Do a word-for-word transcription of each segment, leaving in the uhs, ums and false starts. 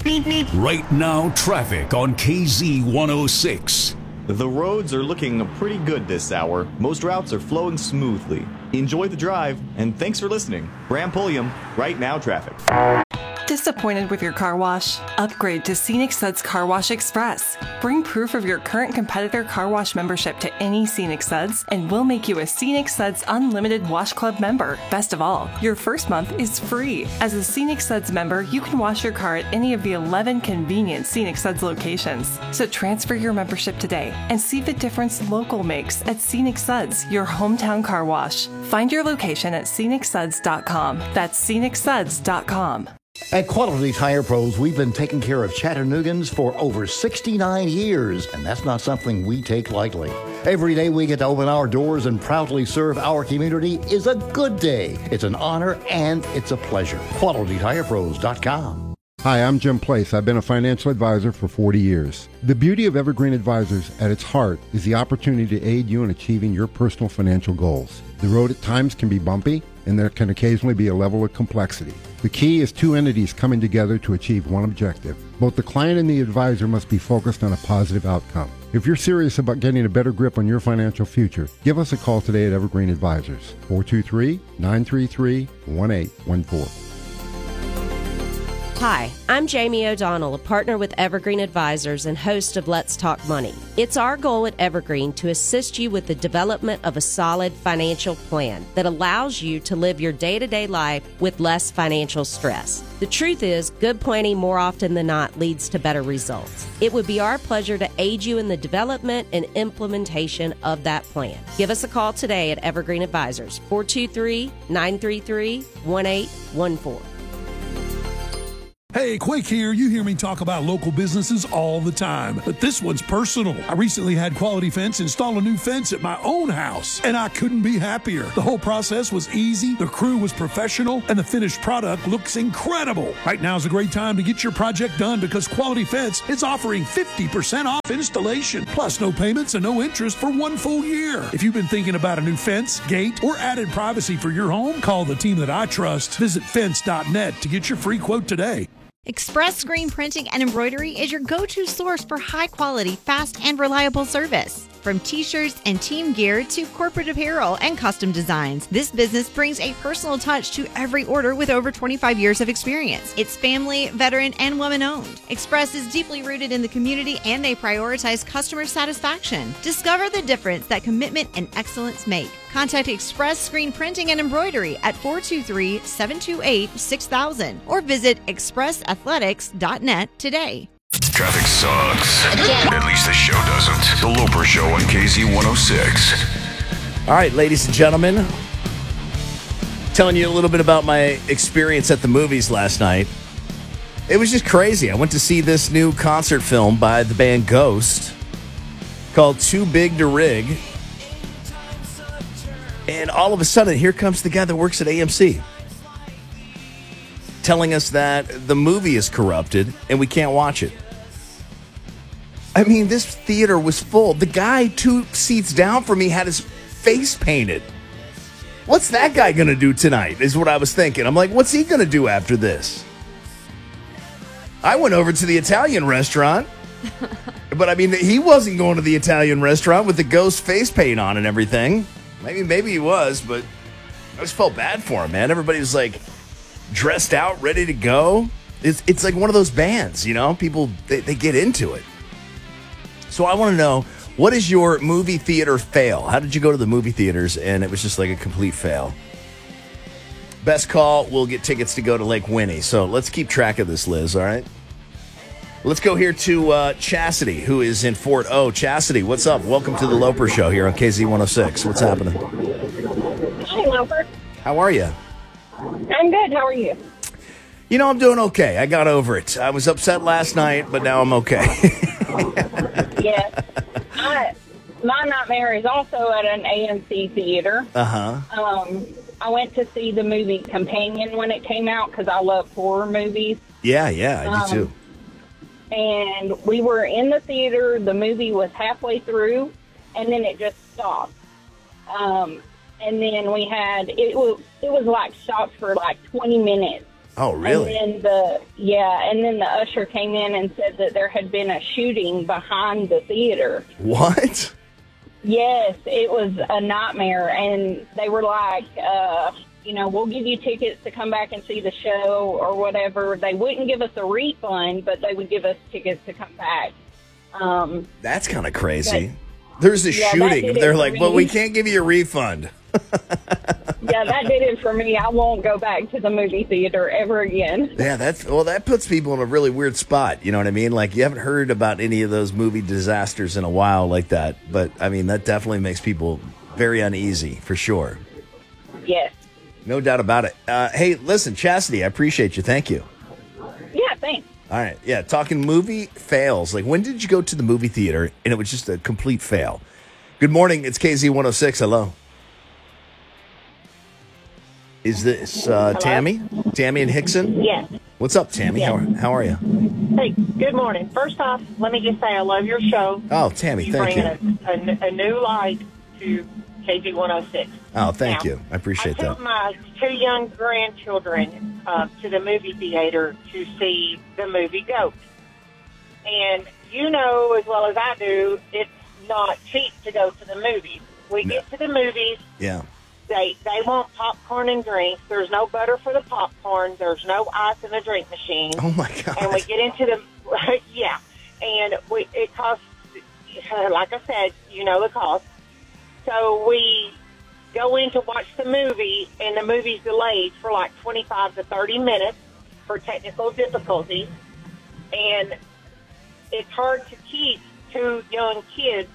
Right now, traffic on K Z one oh six. The roads are looking pretty good this hour. Most routes are flowing smoothly. Enjoy the drive, and thanks for listening. Bram Pulliam, Right Now Traffic. Disappointed with your car wash? Upgrade to Scenic Suds Car Wash Express. Bring proof of your current competitor car wash membership to any Scenic Suds, and we'll make you a Scenic Suds Unlimited Wash Club member. Best of all, your first month is free. As a Scenic Suds member, you can wash your car at any of the eleven convenient Scenic Suds locations. So transfer your membership today and see the difference local makes at Scenic Suds, your hometown car wash. Find your location at scenic suds dot com. That's scenic suds dot com. At Quality Tire Pros, we've been taking care of Chattanoogan's for over sixty-nine years, and that's not something we take lightly. Every day we get to open our doors and proudly serve our community is a good day. It's an honor and it's a pleasure. quality tire pros dot com. Hi, I'm Jim Place. I've been a financial advisor for forty years. The beauty of Evergreen Advisors at its heart is the opportunity to aid you in achieving your personal financial goals. The road at times can be bumpy, and there can occasionally be a level of complexity. The key is two entities coming together to achieve one objective. Both the client and the advisor must be focused on a positive outcome. If you're serious about getting a better grip on your financial future, give us a call today at Evergreen Advisors, four two three, nine three three, one eight one four. Hi, I'm Jamie O'Donnell, a partner with Evergreen Advisors and host of Let's Talk Money. It's our goal at Evergreen to assist you with the development of a solid financial plan that allows you to live your day-to-day life with less financial stress. The truth is, good planning more often than not leads to better results. It would be our pleasure to aid you in the development and implementation of that plan. Give us a call today at Evergreen Advisors, four two three, nine three three, one eight one four. Hey, Quake here. You hear me talk about local businesses all the time, but this one's personal. I recently had Quality Fence install a new fence at my own house, and I couldn't be happier. The whole process was easy, the crew was professional, and the finished product looks incredible. Right now is a great time to get your project done because Quality Fence is offering fifty percent off installation, plus no payments and no interest for one full year. If you've been thinking about a new fence, gate, or added privacy for your home, call the team that I trust. Visit fence dot net to get your free quote today. Express Screen Printing and Embroidery is your go-to source for high-quality, fast, and reliable service. From t-shirts and team gear to corporate apparel and custom designs, this business brings a personal touch to every order with over twenty-five years of experience. It's family, veteran, and woman-owned. Express is deeply rooted in the community, and they prioritize customer satisfaction. Discover the difference that commitment and excellence make. Contact Express Screen Printing and Embroidery at four two three, seven two eight, six thousand or visit express athletics dot net today. Traffic sucks. At least the show doesn't. The Loper Show on K Z one oh six. All right, ladies and gentlemen. Telling you a little bit about my experience at the movies last night. It was just crazy. I went to see this new concert film by the band Ghost called Too Big to Rig. And all of a sudden, here comes the guy that works at A M C telling us that the movie is corrupted and we can't watch it. I mean, this theater was full. The guy two seats down from me had his face painted. What's that guy going to do tonight is what I was thinking. I'm like, what's he going to do after this? I went over to the Italian restaurant. But, I mean, he wasn't going to the Italian restaurant with the Ghost face paint on and everything. Maybe, maybe he was, but I just felt bad for him, man. Everybody was, like, dressed out, ready to go. It's it's like one of those bands, you know? People, they, they get into it. So I want to know, what is your movie theater fail? How did you go to the movie theaters and it was just like a complete fail? Best call, we'll get tickets to go to Lake Winnie. So let's keep track of this, Liz, all right? Let's go here to uh, Chastity, who is in Fort O. Chastity, what's up? Welcome to the Loper Show here on K Z one oh six. What's happening? Hi, Loper. How are you? I'm good. How are you? You know, I'm doing okay. I got over it. I was upset last night, but now I'm okay. Yes. I, my nightmare is also at an A M C theater. Uh-huh. Um, I went to see the movie Companion when it came out because I love horror movies. Yeah, yeah, I um, do too. And we were in the theater. The movie was halfway through, and then it just stopped. Um, and then we had, it was, it was like stopped for like twenty minutes. Oh, really? And then the yeah, and then the usher came in and said that there had been a shooting behind the theater. What? Yes, it was a nightmare, and they were like, uh, you know, we'll give you tickets to come back and see the show or whatever. They wouldn't give us a refund, but they would give us tickets to come back. Um, That's kind of crazy. But, There's a yeah, shooting. They're like, me. well, we can't give you a refund. Yeah, that did it for me. I won't go back to the movie theater ever again. Yeah, that's well, that puts people in a really weird spot. You know what I mean? Like, you haven't heard about any of those movie disasters in a while like that. But, I mean, that definitely makes people very uneasy, for sure. Yes. No doubt about it. Uh, hey, listen, Chastity, I appreciate you. Thank you. Yeah, thanks. All right. Yeah, talking movie fails. Like, when did you go to the movie theater and it was just a complete fail? Good morning. It's K Z one oh six. Hello. Is this uh, Tammy? Tammy and Hickson? Yes. What's up, Tammy? Yes. How, are, how are you? Hey, good morning. First off, let me just say I love your show. Oh, Tammy, you thank bring you. A, a, a new light to K Z one oh six. Oh, thank now, you. I appreciate I that. took my two young grandchildren uh, to the movie theater to see the movie Goat. And you know as well as I do, it's not cheap to go to the movies. We No. get to the movies. Yeah. They they want popcorn and drinks. There's no butter for the popcorn. There's no ice in the drink machine. Oh, my God. And we get into the yeah, and we it costs like I said, you know the cost. So we go in to watch the movie, and the movie's delayed for like twenty-five to thirty minutes for technical difficulties, and it's hard to keep two young kids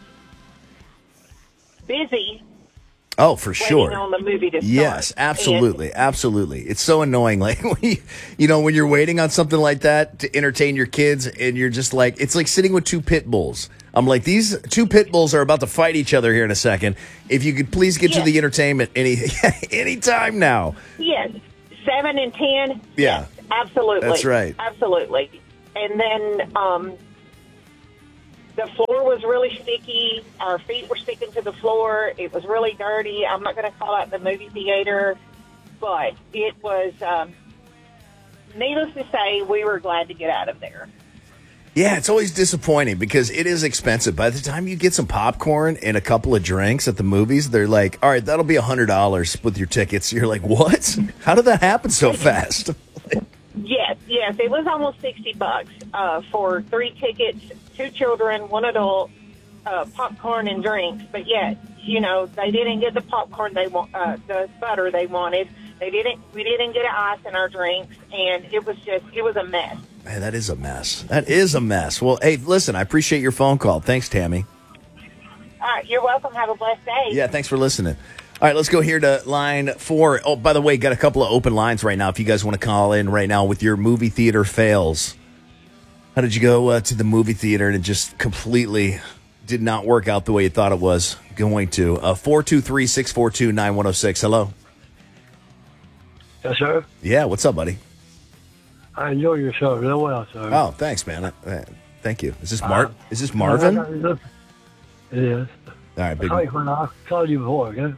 busy. Oh, for sure. Waiting on the movie to start. Yes, absolutely, And, absolutely. It's so annoying. Like, when you, you know, when you're waiting on something like that to entertain your kids, and you're just like, it's like sitting with two pit bulls. I'm like, these two pit bulls are about to fight each other here in a second. If you could please get Yes. to the entertainment any any time now. yes, seven and ten. Yeah, Yes, absolutely. That's right. Absolutely. And then um, the floor was really sticky. Our feet were sticking to the floor. It was really dirty. I'm not going to call out the movie theater, but it was, um, needless to say, we were glad to get out of there. Yeah, it's always disappointing because it is expensive. By the time you get some popcorn and a couple of drinks at the movies, they're like, all right, that'll be one hundred dollars with your tickets. You're like, what? How did that happen so fast? Yes, yes. It was almost sixty bucks uh, for three tickets, two children, one adult, uh, popcorn and drinks. But yet, you know, they didn't get the popcorn they want, uh, the butter they wanted. They didn't. We didn't get ice in our drinks, and it was just, it was a mess. Man, that is a mess. That is a mess. Well, hey, listen, I appreciate your phone call. Thanks, Tammy. All right, you're welcome. Have a blessed day. Yeah, thanks for listening. All right, let's go here to line four. Oh, by the way, got a couple of open lines right now if you guys want to call in right now with your movie theater fails. How did you go uh, to the movie theater and it just completely did not work out the way you thought it was going to? Uh, four two three, six four two, nine one oh six. Hello. Yes, sir. Yeah, what's up, buddy? I enjoy your show real well, sir. Oh, thanks, man. Uh, thank you. Is this Mar- Is this Marvin? All It is. right, big. Sorry when I called you before, okay?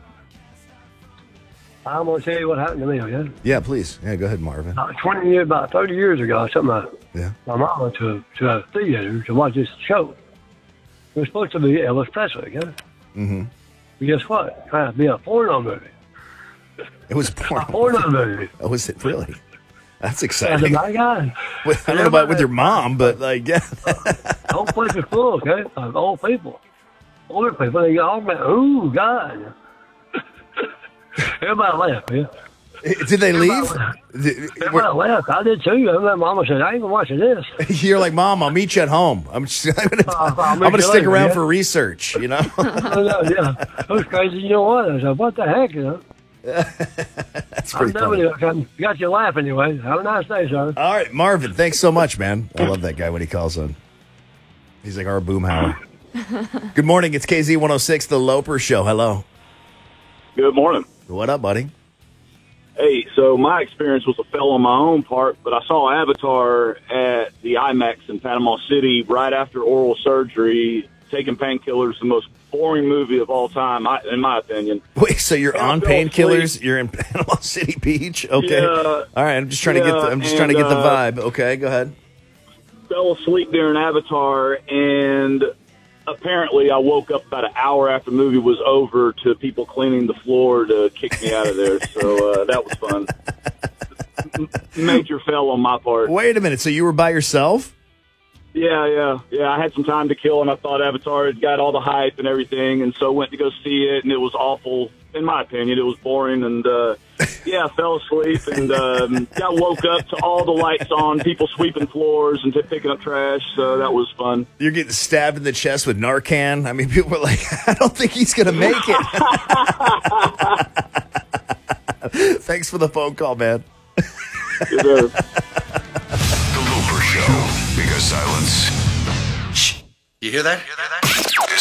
I'm going to tell you what happened to me, okay? Yeah, please. Yeah, go ahead, Marvin. About twenty years, about thirty years ago, something like Yeah. my mom went to, to a theater to watch this show. It was supposed to be Elvis Presley, okay? Mm-hmm. But guess what? Trying to be a porno movie. It was porno. A porno movie. Oh, was it really? That's As exciting. a my guy. With, I don't know about with your mom, but like, yeah. The whole place was full, okay? Of old people. Older people. They all went, ooh, God. Everybody laughed, yeah. Did they leave? Did- Everybody laughed. I did too. And my mama said, I ain't gonna watch this. You're like, Mom, I'll meet you at home. I'm, just, I'm gonna, I'll I'm meet gonna you stick later, around yeah. for research. You know. yeah, it was crazy. You know what? I said, what the heck, you know? That's I'm pretty done with funny. you. I got you laughing anyway. Have a nice day, sir. All right, Marvin. Thanks so much, man. I love that guy when he calls on. He's like our boomhauer. Good morning. It's K Z one oh six, The Loper Show. Hello. Good morning. What up, buddy? Hey, so my experience was a fail on my own part, but I saw Avatar at the IMAX in Panama City right after oral surgery, taking painkillers, the most boring movie of all time, I, in my opinion. Wait, so you're And I on fell painkillers? asleep. You're in Panama City Beach? Okay. Yeah. All right. I'm just trying to get. The, Yeah, I'm just trying to get and, the uh, vibe. Okay. Go ahead. Fell asleep during Avatar, and apparently I woke up about an hour after the movie was over to people cleaning the floor to kick me out of there. So uh, that was fun. M- Major fail on my part. Wait a minute. So you were by yourself? Yeah, yeah, yeah. I had some time to kill, and I thought Avatar had got all the hype and everything, and so went to go see it, and it was awful. In my opinion, it was boring, and uh, yeah, I fell asleep and um, got woke up to all the lights on, people sweeping floors and t- picking up trash. So that was fun. You're getting stabbed in the chest with Narcan. I mean, people were like, I don't think he's going to make it. Thanks for the phone call, man. The Loper Show. Because silence. You hear that? You hear that?